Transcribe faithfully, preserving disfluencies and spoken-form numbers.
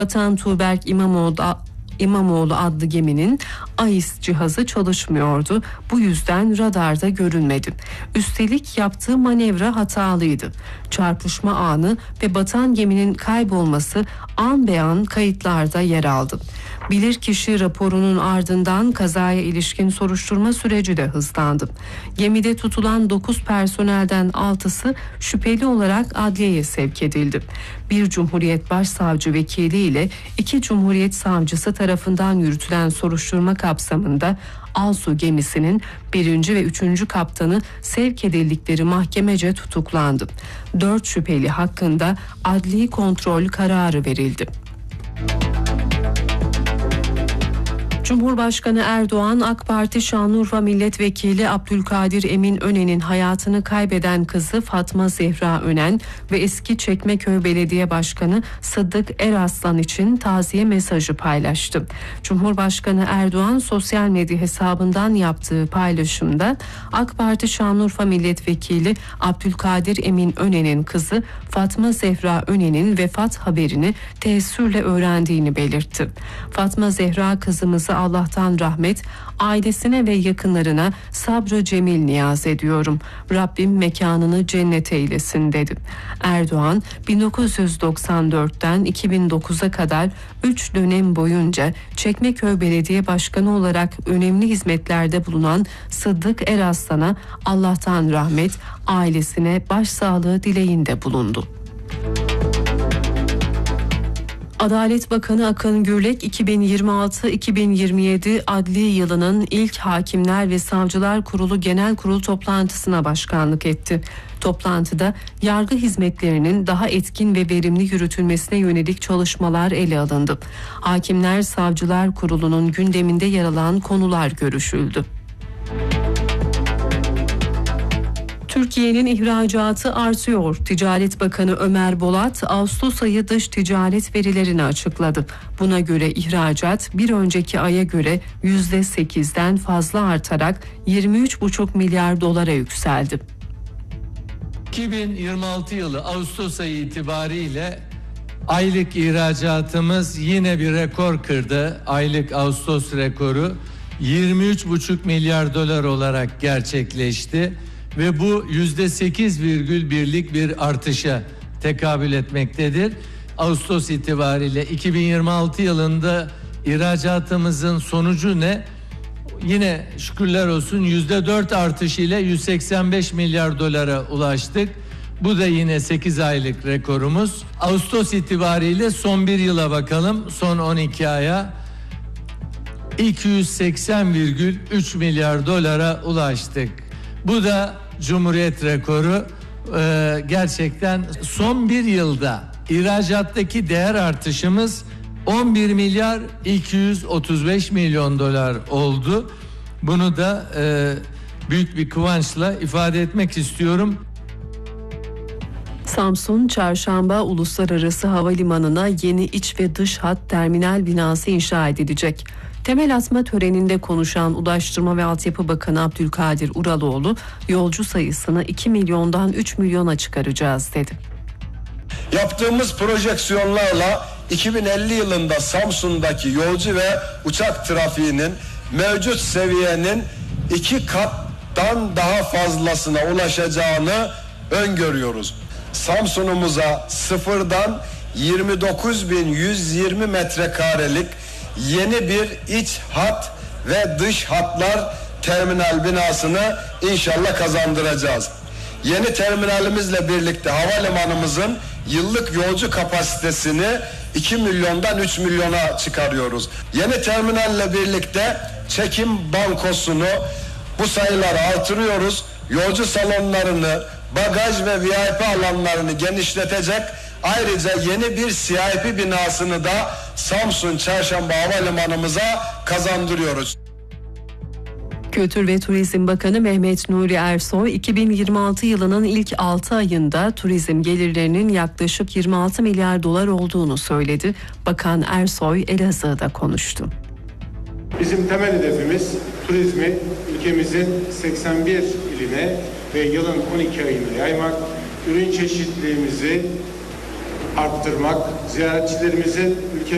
Vatan Tuğberk İmamoğlu, İmamoğlu adlı geminin A İ S cihazı çalışmıyordu. Bu yüzden radarda görünmedi. Üstelik yaptığı manevra hatalıydı. Çarpışma anı ve batan geminin kaybolması an be an kayıtlarda yer aldı. Bilirkişi raporunun ardından kazaya ilişkin soruşturma süreci de hızlandı. Gemide tutulan dokuz personelden altısı şüpheli olarak adliyeye sevk edildi. Bir Cumhuriyet Başsavcı Vekili ile iki Cumhuriyet Savcısı tarafından yürütülen soruşturma kapsamında Alsu gemisinin birinci ve üçüncü kaptanı sevk edildikleri mahkemece tutuklandı. Dört şüpheli hakkında adli kontrol kararı verildi. Cumhurbaşkanı Erdoğan, AK Parti Şanlıurfa Milletvekili Abdülkadir Emin Önen'in hayatını kaybeden kızı Fatma Zehra Önen ve eski Çekmeköy Belediye Başkanı Sıddık Eraslan için taziye mesajı paylaştı. Cumhurbaşkanı Erdoğan sosyal medya hesabından yaptığı paylaşımda AK Parti Şanlıurfa Milletvekili Abdülkadir Emin Önen'in kızı Fatma Zehra Önen'in vefat haberini teessürle öğrendiğini belirtti. Fatma Zehra kızımızı Allah'tan rahmet, ailesine ve yakınlarına sabrı cemil niyaz ediyorum. Rabbim mekanını cennet eylesin dedi. Erdoğan, bin dokuz yüz doksan dörtten iki bin dokuza kadar üç dönem boyunca Çekmeköy Belediye Başkanı olarak önemli hizmetlerde bulunan Sıddık Eraslan'a Allah'tan rahmet, ailesine başsağlığı dileğinde bulundu. Adalet Bakanı Akın Gürlek iki bin yirmi altı iki bin yirmi yedi adli yılının ilk Hakimler ve Savcılar Kurulu Genel Kurul toplantısına başkanlık etti. Toplantıda yargı hizmetlerinin daha etkin ve verimli yürütülmesine yönelik çalışmalar ele alındı. Hakimler Savcılar Kurulu'nun gündeminde yer alan konular görüşüldü. Türkiye'nin ihracatı artıyor. Ticaret Bakanı Ömer Bolat, Ağustos ayı dış ticaret verilerini açıkladı. Buna göre ihracat bir önceki aya göre yüzde sekizden fazla artarak yirmi üç buçuk milyar dolara yükseldi. iki bin yirmi altı yılı Ağustos ayı itibariyle aylık ihracatımız yine bir rekor kırdı. Aylık Ağustos rekoru yirmi üç buçuk milyar dolar olarak gerçekleşti. Ve bu yüzde sekiz virgül birlik bir artışa tekabül etmektedir. Ağustos itibariyle iki bin yirmi altı yılında ihracatımızın sonucu ne? Yine şükürler olsun yüzde dört artış ile yüz seksen beş milyar dolara ulaştık. Bu da yine sekiz aylık rekorumuz. Ağustos itibariyle son bir yıla bakalım, son on iki aya iki yüz seksen virgül üç milyar dolara ulaştık. Bu da Cumhuriyet rekoru. Ee, gerçekten son bir yılda ihracattaki değer artışımız on bir milyar iki yüz otuz beş milyon dolar oldu. Bunu da e, büyük bir kıvançla ifade etmek istiyorum. Samsun Çarşamba Uluslararası Havalimanı'na yeni iç ve dış hat terminal binası inşa edilecek. Temel atma töreninde konuşan Ulaştırma ve Altyapı Bakanı Abdülkadir Uraloğlu, yolcu sayısını iki milyondan üç milyona çıkaracağız dedi. Yaptığımız projeksiyonlarla iki bin elli yılında Samsun'daki yolcu ve uçak trafiğinin mevcut seviyenin iki kattan daha fazlasına ulaşacağını öngörüyoruz. Samsun'umuza sıfırdan yirmi dokuz bin yüz yirmi metrekarelik yeni bir iç hat ve dış hatlar terminal binasını inşallah kazandıracağız. Yeni terminalimizle birlikte havalimanımızın yıllık yolcu kapasitesini iki milyondan üç milyona çıkarıyoruz. Yeni terminalle birlikte çekim bankosunu bu sayıları artırıyoruz. Yolcu salonlarını, bagaj ve V I P alanlarını genişletecek. Ayrıca yeni bir C I P binasını da Samsun Çarşamba Havalimanımıza kazandırıyoruz. Kültür ve Turizm Bakanı Mehmet Nuri Ersoy, iki bin yirmi altı yılının ilk altı ayında turizm gelirlerinin yaklaşık yirmi altı milyar dolar olduğunu söyledi. Bakan Ersoy Elazığ'da konuştu. Bizim temel hedefimiz turizmi ülkemizin seksen bir iline ve yılın on iki ayına yaymak, ürün çeşitliliğimizi arttırmak, ziyaretçilerimizin ülkemizin